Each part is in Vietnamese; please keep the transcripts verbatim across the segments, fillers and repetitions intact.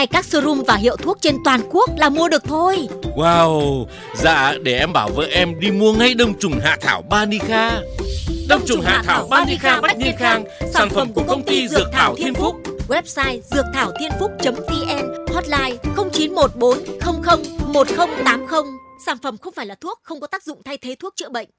ngay các showroom và hiệu thuốc trên toàn quốc là mua được thôi. Wow, dạ để em bảo vợ em đi mua ngay đông trùng hạ thảo Banica. Đông trùng hạ thảo Banica Bách Niên Khang, sản phẩm của công ty Dược Thảo Thiên Phúc. Website dược thảo thiên phúc chấm vn, hotline không chín một bốn không không một không tám không. Sản phẩm không phải là thuốc, không có tác dụng thay thế thuốc chữa bệnh.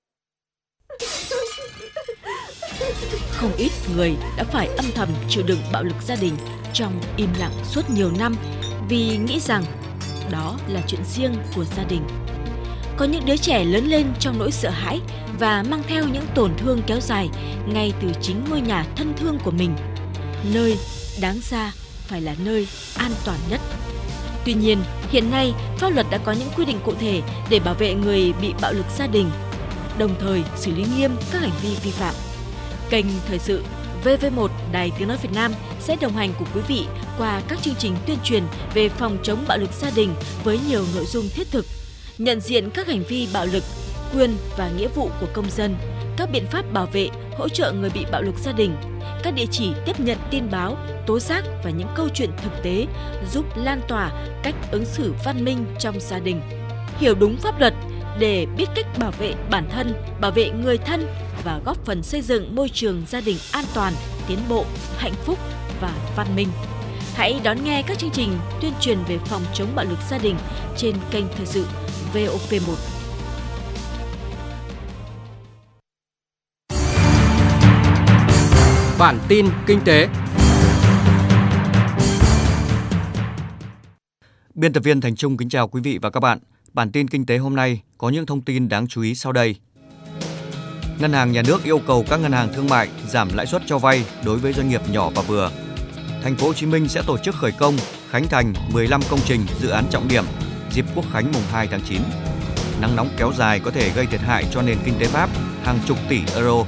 Không ít người đã phải âm thầm chịu đựng bạo lực gia đình trong im lặng suốt nhiều năm vì nghĩ rằng đó là chuyện riêng của gia đình. Có những đứa trẻ lớn lên trong nỗi sợ hãi và mang theo những tổn thương kéo dài ngay từ chính ngôi nhà thân thương của mình, nơi đáng ra phải là nơi an toàn nhất. Tuy nhiên, hiện nay pháp luật đã có những quy định cụ thể để bảo vệ người bị bạo lực gia đình, đồng thời xử lý nghiêm các hành vi vi phạm. Kênh Thời sự vê vê một Đài Tiếng nói Việt Nam sẽ đồng hành cùng quý vị qua các chương trình tuyên truyền về phòng chống bạo lực gia đình với nhiều nội dung thiết thực, nhận diện các hành vi bạo lực, quyền và nghĩa vụ của công dân, các biện pháp bảo vệ, hỗ trợ người bị bạo lực gia đình, các địa chỉ tiếp nhận tin báo, tố giác và những câu chuyện thực tế giúp lan tỏa cách ứng xử văn minh trong gia đình. Hiểu đúng pháp luật để biết cách bảo vệ bản thân, bảo vệ người thân và góp phần xây dựng môi trường gia đình an toàn, tiến bộ, hạnh phúc và văn minh. Hãy đón nghe các chương trình tuyên truyền về phòng chống bạo lực gia đình trên kênh Thời sự vê o vê một. Bản tin kinh tế. Biên tập viên Thành Trung kính chào quý vị và các bạn. Bản tin kinh tế hôm nay có những thông tin đáng chú ý sau đây. Ngân hàng Nhà nước yêu cầu các ngân hàng thương mại giảm lãi suất cho vay đối với doanh nghiệp nhỏ và vừa. Thành phố Hồ Chí Minh sẽ tổ chức khởi công, khánh thành mười lăm công trình dự án trọng điểm dịp Quốc khánh mùng hai tháng chín. Nắng nóng kéo dài có thể gây thiệt hại cho nền kinh tế Pháp hàng chục tỷ euro.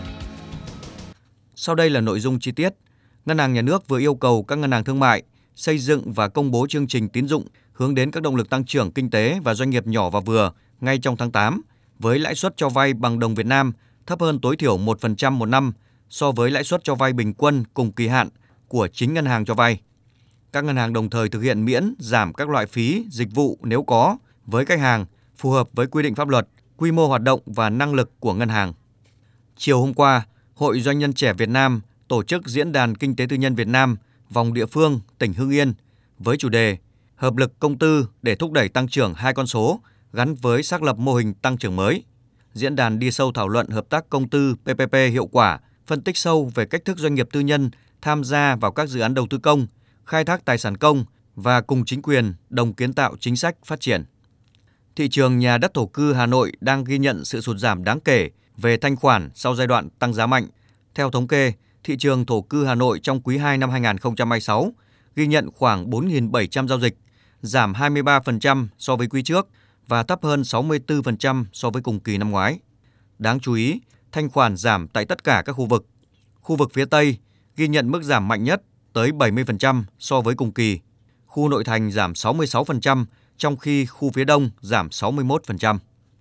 Sau đây là nội dung chi tiết. Ngân hàng Nhà nước vừa yêu cầu các ngân hàng thương mại xây dựng và công bố chương trình tín dụng hướng đến các động lực tăng trưởng kinh tế và doanh nghiệp nhỏ và vừa ngay trong tháng tám, với lãi suất cho vay bằng đồng Việt Nam thấp hơn tối thiểu một phần trăm một năm so với lãi suất cho vay bình quân cùng kỳ hạn của chính ngân hàng cho vay. Các ngân hàng đồng thời thực hiện miễn, giảm các loại phí, dịch vụ nếu có với khách hàng phù hợp với quy định pháp luật, quy mô hoạt động và năng lực của ngân hàng. Chiều hôm qua, Hội Doanh nhân trẻ Việt Nam tổ chức Diễn đàn Kinh tế Tư nhân Việt Nam vòng địa phương tỉnh Hưng Yên với chủ đề Hợp lực công tư để thúc đẩy tăng trưởng hai con số gắn với xác lập mô hình tăng trưởng mới. Diễn đàn đi sâu thảo luận hợp tác công tư pê pê pê hiệu quả, phân tích sâu về cách thức doanh nghiệp tư nhân tham gia vào các dự án đầu tư công, khai thác tài sản công và cùng chính quyền đồng kiến tạo chính sách phát triển. Thị trường nhà đất thổ cư Hà Nội đang ghi nhận sự sụt giảm đáng kể về thanh khoản sau giai đoạn tăng giá mạnh. Theo thống kê, thị trường thổ cư Hà Nội trong quý hai năm hai nghìn không trăm hai mươi sáu ghi nhận khoảng bốn nghìn bảy trăm giao dịch, giảm hai mươi ba phần trăm so với quý trước và thấp hơn sáu mươi tư phần trăm so với cùng kỳ năm ngoái. Đáng chú ý, thanh khoản giảm tại tất cả các khu vực. Khu vực phía Tây ghi nhận mức giảm mạnh nhất tới bảy mươi phần trăm so với cùng kỳ. Khu nội thành giảm sáu mươi sáu phần trăm, trong khi khu phía Đông giảm sáu mươi mốt phần trăm.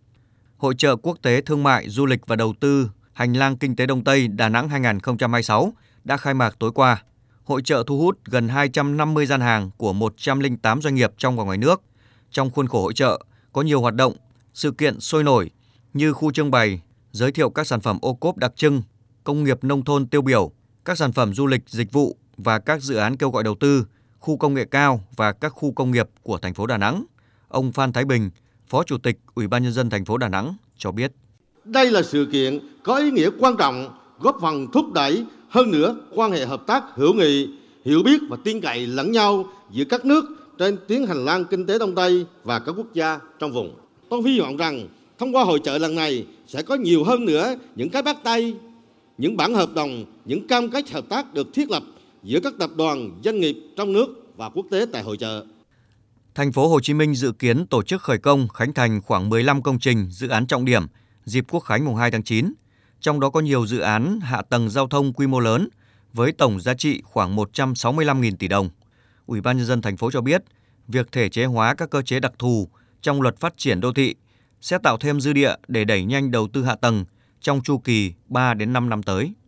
Hội chợ quốc tế thương mại, du lịch và đầu tư Hành lang Kinh tế Đông Tây Đà Nẵng hai nghìn không trăm hai mươi sáu đã khai mạc tối qua. Hội chợ thu hút gần hai trăm năm mươi gian hàng của một trăm lẻ tám doanh nghiệp trong và ngoài nước. Trong khuôn khổ hội chợ có nhiều hoạt động, sự kiện sôi nổi như khu trưng bày, giới thiệu các sản phẩm ô cốp đặc trưng, công nghiệp nông thôn tiêu biểu, các sản phẩm du lịch, dịch vụ và các dự án kêu gọi đầu tư, khu công nghệ cao và các khu công nghiệp của thành phố Đà Nẵng. Ông Phan Thái Bình, Phó Chủ tịch Ủy ban Nhân dân thành phố Đà Nẵng cho biết. Đây là sự kiện có ý nghĩa quan trọng, góp phần thúc đẩy hơn nữa quan hệ hợp tác hữu nghị, hiểu biết và tin cậy lẫn nhau giữa các nước trên tuyến hành lang kinh tế Đông Tây và các quốc gia trong vùng. Tôi hy vọng rằng thông qua hội chợ lần này sẽ có nhiều hơn nữa những cái bắt tay, những bản hợp đồng, những cam kết hợp tác được thiết lập giữa các tập đoàn, doanh nghiệp trong nước và quốc tế tại hội chợ. Thành phố Hồ Chí Minh dự kiến tổ chức khởi công, khánh thành khoảng mười lăm công trình dự án trọng điểm dịp Quốc khánh mùng hai tháng chín. Trong đó có nhiều dự án hạ tầng giao thông quy mô lớn với tổng giá trị khoảng một trăm sáu mươi lăm nghìn tỷ đồng. Ủy ban Nhân dân thành phố cho biết, việc thể chế hóa các cơ chế đặc thù trong luật phát triển đô thị sẽ tạo thêm dư địa để đẩy nhanh đầu tư hạ tầng trong chu kỳ ba đến năm năm tới.